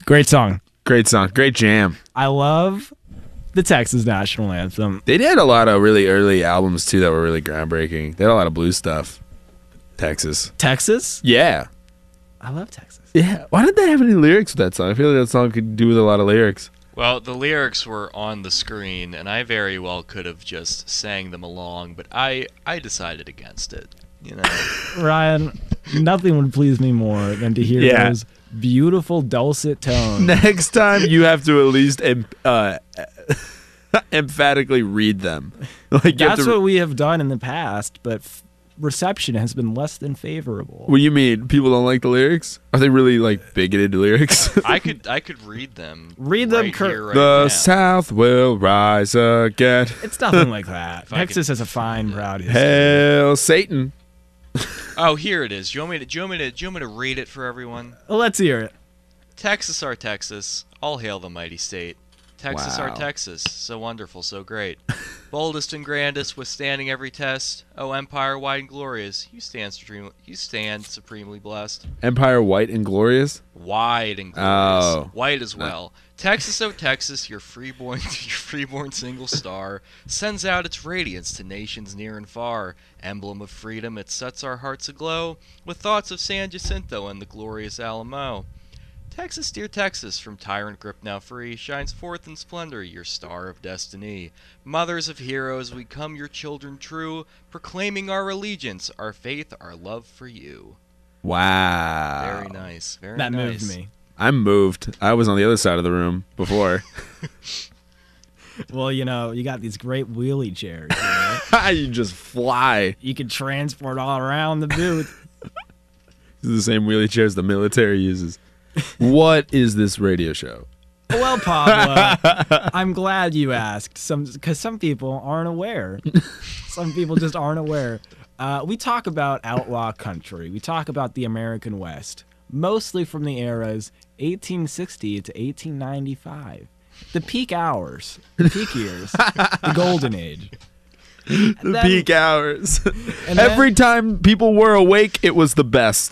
Great song. Great song. Great jam. I love the Texas national anthem. They did a lot of really early albums, too, that were really groundbreaking. They had a lot of blues stuff. Texas. Texas? Yeah. I love Texas. Yeah. Why didn't they have any lyrics with that song? I feel like that song could do with a lot of lyrics. Well, the lyrics were on the screen, and I very well could have just sang them along, but I decided against it. You know, Ryan, nothing would please me more than to hear those beautiful dulcet tones. Next time, you have to at least emphatically read them. Like That's what we have done in the past, but reception has been less than favorable. What do you mean? People don't like the lyrics? Are they really like bigoted lyrics? I could read them. Read them, right Kurt. here, right The now. South will rise again. It's nothing like that. If I Texas could- has a fine, proud history. Hail Satan. Oh, here it is. Do you want me to read it for everyone? Well, let's hear it. Texas, our Texas, all hail the mighty state. Texas, our Wow. Texas, so wonderful, so great. Boldest and grandest, withstanding every test. Oh, empire wide and glorious, you stand supremely blessed. Empire White and Glorious. Wide and glorious, Oh. white as well. Texas, oh Texas, your freeborn single star sends out its radiance to nations near and far. Emblem of freedom, it sets our hearts aglow with thoughts of San Jacinto and the glorious Alamo. Texas, dear Texas, from tyrant grip now free, shines forth in splendor, your star of destiny. Mothers of heroes, we come your children true, proclaiming our allegiance, our faith, our love for you. Wow. Very nice. Very That nice. moved me. I'm moved. I was on the other side of the room before. Well, you know, you got these great wheelie chairs. You know? You just fly. You can transport all around the booth. This is the same wheelie chairs the military uses. What is this radio show? Well, Pablo, I'm glad you asked. Because some people aren't aware. Some people just aren't aware. We talk about outlaw country. We talk about the American West, mostly from the eras 1860 to 1895. The peak hours, the peak years, the golden age. The peak hours. And then- Every time people were awake, it was the best.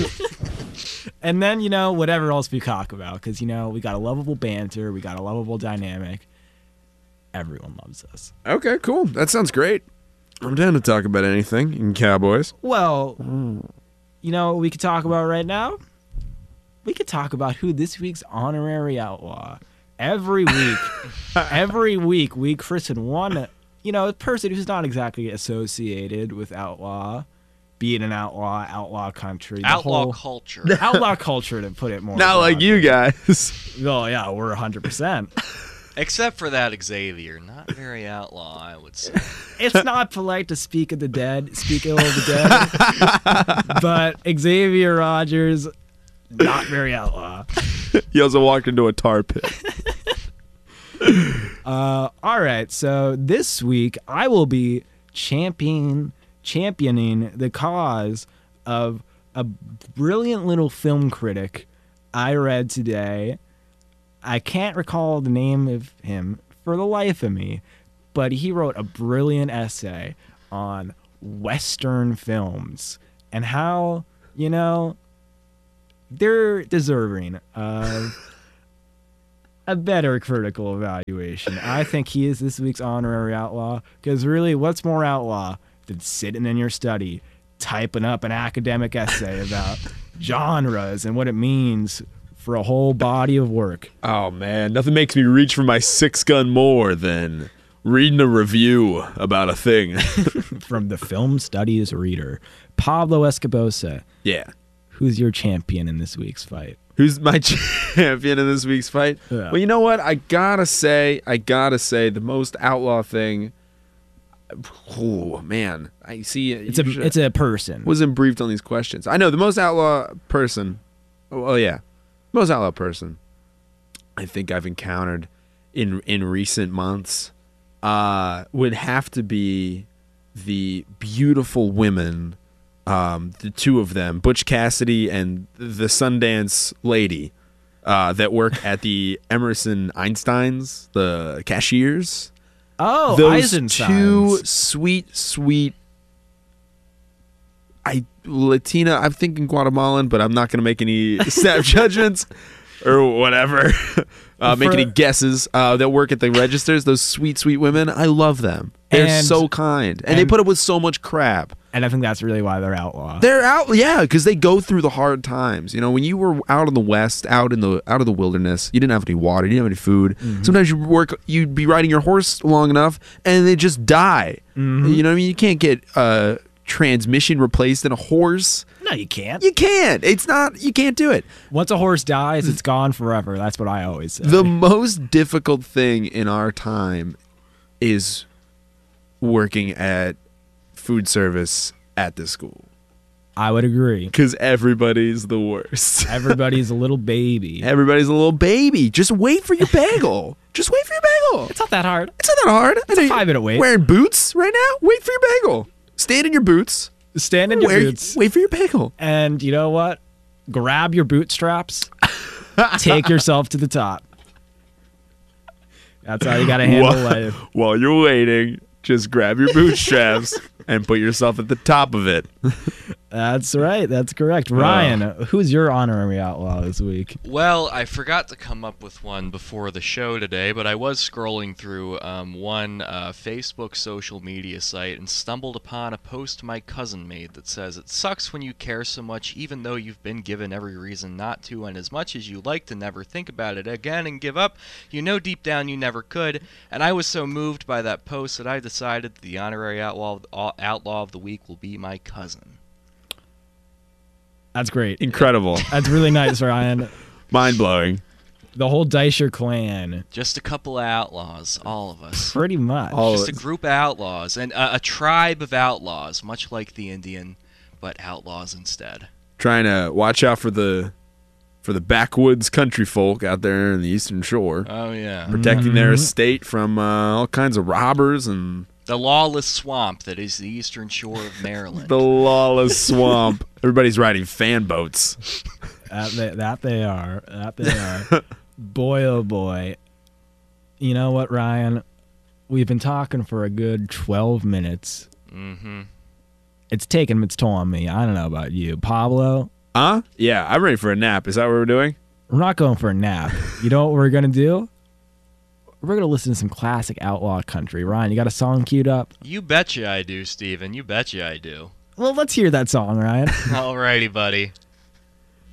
And then, you know, whatever else we talk about, because, you know, we got a lovable banter, we got a lovable dynamic. Everyone loves us. Okay, cool. That sounds great. I'm down to talk about anything in Cowboys. Well, you know what we could talk about right now? We could talk about who this week's honorary outlaw. Every week, we christen one, you know, a person who's not exactly associated with outlaw, being an outlaw country. the Outlaw whole- culture. Outlaw culture, to put it more. Not like broadly. you guys. Oh, yeah, we're 100%. Except for that Xavier. Not very outlaw, I would say. It's not polite to speak of the dead, speak ill of the dead. But Xavier Rogers, not very outlaw. He also walked into a tar pit. All right, so this week I will be championing the cause of a brilliant little film critic I read today. I can't recall the name of him for the life of me, but he wrote a brilliant essay on Western films and how, you know, they're deserving of a better critical evaluation. I think he is this week's honorary outlaw because really, what's more outlaw than sitting in your study, typing up an academic essay about genres and what it means for a whole body of work. Oh, man. Nothing makes me reach for my 6-gun more than reading a review about a thing. From the Film Studies reader, Pablo Escobosa, Yeah. who's your champion in this week's fight? Who's my champion in this week's fight? Yeah. Well, you know what? I gotta say, the most outlaw thing. Oh man, I see. It's a person. Wasn't briefed on these questions. I know the most outlaw person. Oh yeah, most outlaw person. I think I've encountered in recent months would have to be the beautiful women. The two of them, Butch Cassidy and the Sundance lady, that work at the Emerson Einsteins, the cashiers. Oh, Those Eisensteins. two sweet Latina. I'm thinking Guatemalan, but I'm not going to make any snap judgments. or whatever, making guesses that work at the registers. Those sweet, sweet women. I love them. They're And- so kind. And they put up with so much crap. And I think that's really why they're outlaw. They're out, yeah, because they go through the hard times. You know, when you were out in the West, out of the wilderness, you didn't have any water, you didn't have any food. Sometimes you'd be riding your horse long enough, and they just die. You know what I mean? You can't get transmission replaced in a horse. No, you can't. You can't. It's not. You can't do it. Once a horse dies, it's gone forever. That's what I always say. The most difficult thing in our time is working at food service at the school. I would agree. Because everybody's the worst. Everybody's a little baby. Everybody's a little baby. Just wait for your bagel. Just wait for your bagel. It's not that hard. It's not that hard. It's a 5-minute wait. Wearing boots right now? Wait for your bagel. Stand in your boots. Stand in your boots. Wait for your bagel. And you know what? Grab your bootstraps. Take yourself to the top. That's how you got to handle life. While you're waiting, just grab your bootstraps and put yourself at the top of it. That's right. That's correct. Ryan, who's your honorary outlaw this week? Well, I forgot to come up with one before the show today, but I was scrolling through one Facebook social media site and stumbled upon a post my cousin made that says, "It sucks when you care so much even though you've been given every reason not to, and as much as you like to never think about it again and give up, you know deep down you never could." And I was so moved by that post that I decided the honorary outlaw of the week will be my cousin. That's great. Incredible. That's really nice, Ryan. Mind-blowing. The whole Deisher clan. Just a couple of outlaws, all of us. Pretty much. Just a group of outlaws, and a tribe of outlaws, much like the Indian, but outlaws instead. Trying to watch out for the backwoods country folk out there in the Eastern Shore. Oh, yeah. Protecting their estate from all kinds of robbers and The lawless swamp that is the Eastern Shore of Maryland. the lawless swamp. Everybody's riding fan boats. That they are. That they are. Boy, oh boy. You know what, Ryan? We've been talking for a good 12 minutes. Mm-hmm. It's taken its toll on me. I don't know about you. Pablo, Huh? Yeah, I'm ready for a nap. Is that what we're doing? we're not going for a nap. You know what we're going to do? We're going to listen to some classic outlaw country. Ryan, you got a song queued up? You betcha I do, Steven. You betcha I do. Well, let's hear that song, Ryan. Alrighty, buddy.